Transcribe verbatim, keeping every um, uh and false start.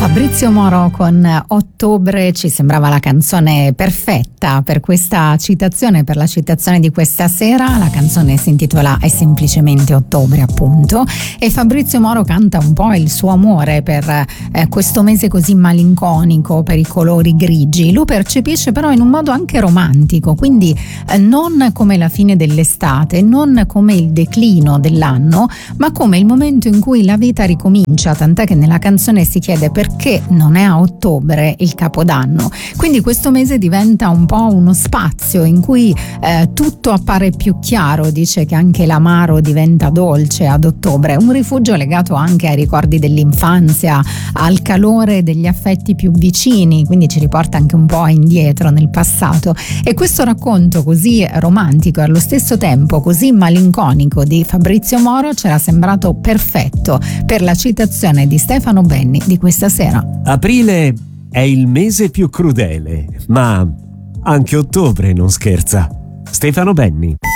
Fabrizio Moro con Ottobre ci sembrava la canzone perfetta per questa citazione, per la citazione di questa sera. La canzone si intitola È semplicemente Ottobre, appunto, e Fabrizio Moro canta un po' il suo amore per eh, questo mese così malinconico, per i colori grigi. Lo percepisce però in un modo anche romantico, quindi eh, non come la fine dell'estate, non come il declino dell'anno, ma come il momento in cui la vita ricomincia, tant'è che nella canzone si chiede perché non è a ottobre il Capodanno. Quindi questo mese diventa un po' uno spazio in cui eh, tutto appare più chiaro. Dice che anche l'amaro diventa dolce ad ottobre, un rifugio legato anche ai ricordi dell'infanzia, al calore degli affetti più vicini, quindi ci riporta anche un po' indietro nel passato. E questo racconto così romantico e allo stesso tempo così malinconico di Fabrizio Moro c'era sembrato perfetto per la citazione di Stefano Benni di questa sera. Aprile è il mese più crudele, ma anche ottobre non scherza. Stefano Benni.